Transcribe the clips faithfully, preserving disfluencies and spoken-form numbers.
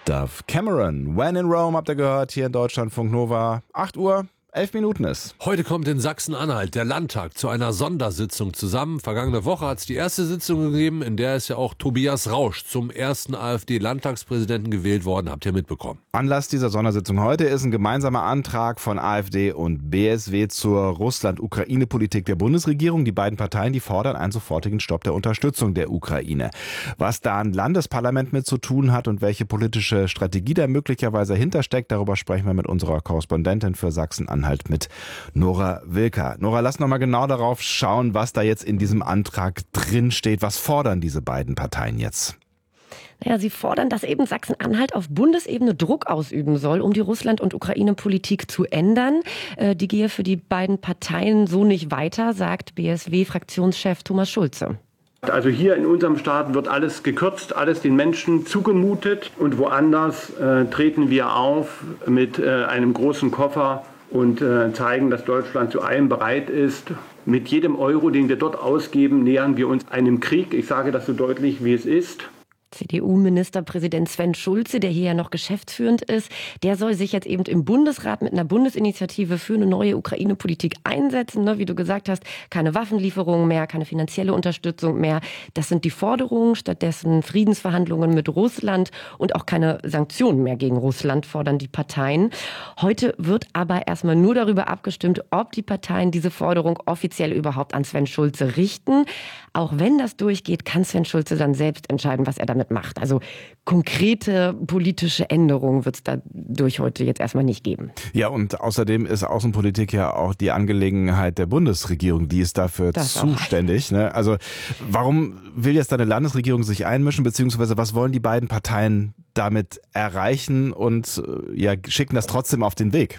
Dove Cameron, When in Rome, habt ihr gehört, hier in Deutschlandfunk Nova. acht Uhr, elf Minuten ist. Heute kommt in Sachsen-Anhalt der Landtag zu einer Sondersitzung zusammen. Vergangene Woche hat es die erste Sitzung gegeben, in der ist ja auch Tobias Rausch zum ersten AfD-Landtagspräsidenten gewählt worden. Habt ihr mitbekommen? Anlass dieser Sondersitzung heute ist ein gemeinsamer Antrag von AfD und B S W zur Russland-Ukraine-Politik der Bundesregierung. Die beiden Parteien, die fordern einen sofortigen Stopp der Unterstützung der Ukraine. Was da ein Landesparlament mit zu tun hat und welche politische Strategie da möglicherweise hintersteckt, darüber sprechen wir mit unserer Korrespondentin für Sachsen-Anhalt, mit Nora Wilker. Nora, lass noch mal genau darauf schauen, was da jetzt in diesem Antrag drin steht. Was fordern diese beiden Parteien jetzt? Naja, sie fordern, dass eben Sachsen-Anhalt auf Bundesebene Druck ausüben soll, um die Russland- und Ukraine-Politik zu ändern. Äh, die gehe für die beiden Parteien so nicht weiter, sagt B S W-Fraktionschef Thomas Schulze. Also hier in unserem Staat wird alles gekürzt, alles den Menschen zugemutet. Und woanders äh, treten wir auf mit äh, einem großen Koffer und äh, zeigen, dass Deutschland zu allem bereit ist. Mit jedem Euro, den wir dort ausgeben, nähern wir uns einem Krieg. Ich sage das so deutlich, wie es ist. C D U-Ministerpräsident Sven Schulze, der hier ja noch geschäftsführend ist, der soll sich jetzt eben im Bundesrat mit einer Bundesinitiative für eine neue Ukraine-Politik einsetzen. Ne? Wie du gesagt hast, keine Waffenlieferungen mehr, keine finanzielle Unterstützung mehr. Das sind die Forderungen. Stattdessen Friedensverhandlungen mit Russland und auch keine Sanktionen mehr gegen Russland fordern die Parteien. Heute wird aber erstmal nur darüber abgestimmt, ob die Parteien diese Forderung offiziell überhaupt an Sven Schulze richten. Auch wenn das durchgeht, kann Sven Schulze dann selbst entscheiden, was er damit macht. Also konkrete politische Änderungen wird es dadurch heute jetzt erstmal nicht geben. Ja, und außerdem ist Außenpolitik ja auch die Angelegenheit der Bundesregierung. Die ist dafür das zuständig. Ne? Also warum will jetzt eine Landesregierung sich einmischen, beziehungsweise was wollen die beiden Parteien damit erreichen und ja, schicken das trotzdem auf den Weg?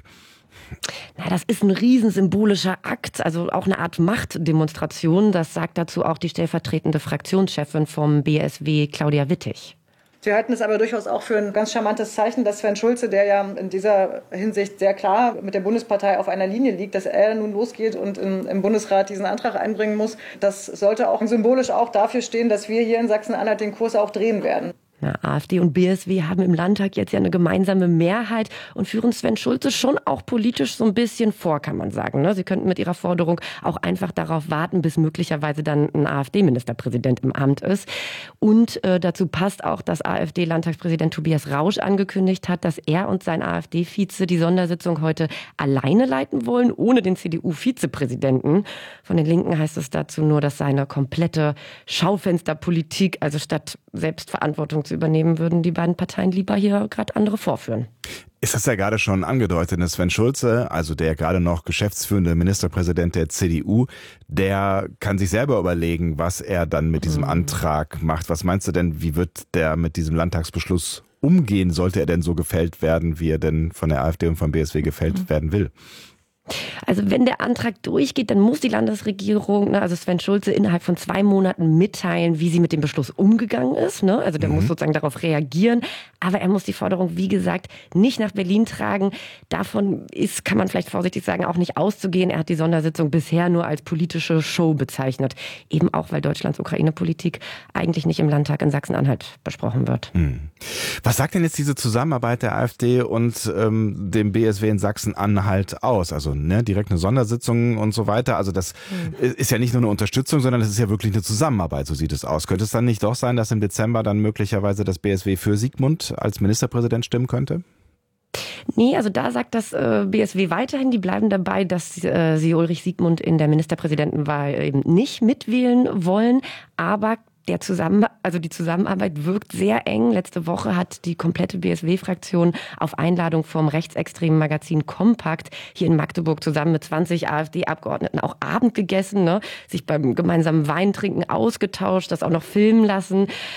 Na, das ist ein riesen symbolischer Akt, also auch eine Art Machtdemonstration. Das sagt dazu auch die stellvertretende Fraktionschefin vom B S W, Claudia Wittig. Wir halten es aber durchaus auch für ein ganz charmantes Zeichen, dass Sven Schulze, der ja in dieser Hinsicht sehr klar mit der Bundespartei auf einer Linie liegt, dass er nun losgeht und im, im Bundesrat diesen Antrag einbringen muss. Das sollte auch symbolisch auch dafür stehen, dass wir hier in Sachsen-Anhalt den Kurs auch drehen werden. Ja, AfD und B S W haben im Landtag jetzt ja eine gemeinsame Mehrheit und führen Sven Schulze schon auch politisch so ein bisschen vor, kann man sagen. Ne? Sie könnten mit ihrer Forderung auch einfach darauf warten, bis möglicherweise dann ein AfD-Ministerpräsident im Amt ist. Und äh, dazu passt auch, dass AfD-Landtagspräsident Tobias Rausch angekündigt hat, dass er und sein AfD-Vize die Sondersitzung heute alleine leiten wollen, ohne den C D U-Vizepräsidenten. Von den Linken heißt es dazu nur, dass seine komplette Schaufensterpolitik, also statt Selbstverantwortung zu übernehmen, würden die beiden Parteien lieber hier gerade andere vorführen. Ist das ja gerade schon angedeutet, dass Sven Schulze, also der gerade noch geschäftsführende Ministerpräsident der C D U, der kann sich selber überlegen, was er dann mit diesem Antrag macht. Was meinst du denn, wie wird der mit diesem Landtagsbeschluss umgehen? Sollte er denn so gefällt werden, wie er denn von der AfD und vom B S W gefällt mhm. werden will? Also wenn der Antrag durchgeht, dann muss die Landesregierung, ne, also Sven Schulze, innerhalb von zwei Monaten mitteilen, wie sie mit dem Beschluss umgegangen ist. Ne? Also der mhm. muss sozusagen darauf reagieren. Aber er muss die Forderung, wie gesagt, nicht nach Berlin tragen. Davon ist, kann man vielleicht vorsichtig sagen, auch nicht auszugehen. Er hat die Sondersitzung bisher nur als politische Show bezeichnet. Eben auch, weil Deutschlands Ukraine-Politik eigentlich nicht im Landtag in Sachsen-Anhalt besprochen wird. Mhm. Was sagt denn jetzt diese Zusammenarbeit der AfD und ähm, dem B S W in Sachsen-Anhalt aus? Also ne, direkt eine Sondersitzung und so weiter. Also das mhm. ist ja nicht nur eine Unterstützung, sondern das ist ja wirklich eine Zusammenarbeit, so sieht es aus. Könnte es dann nicht doch sein, dass im Dezember dann möglicherweise das B S W für Sigmund als Ministerpräsident stimmen könnte? Nee, also da sagt das äh, B S W weiterhin, die bleiben dabei, dass äh, sie Ulrich Sigmund in der Ministerpräsidentenwahl eben nicht mitwählen wollen, aber Der Zusammen also die Zusammenarbeit wirkt sehr eng. Letzte Woche hat die komplette B S W-Fraktion auf Einladung vom rechtsextremen Magazin Kompakt hier in Magdeburg zusammen mit zwanzig AfD-Abgeordneten auch Abend gegessen, ne? Sich beim gemeinsamen Weintrinken ausgetauscht, das auch noch filmen lassen.